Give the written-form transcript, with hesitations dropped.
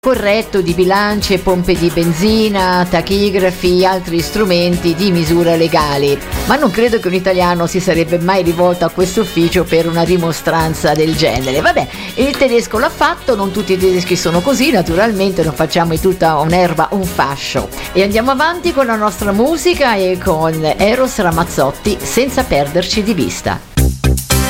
corretto di bilance, pompe di benzina, tachigrafi, altri strumenti di misura legali, ma non credo che un italiano si sarebbe mai rivolto a questo ufficio per una dimostranza del genere. Vabbè, il tedesco l'ha fatto, non tutti i tedeschi sono così, naturalmente non facciamo di tutta un'erba un fascio. E andiamo avanti con la nostra musica e con Eros Ramazzotti, Senza perderci di vista.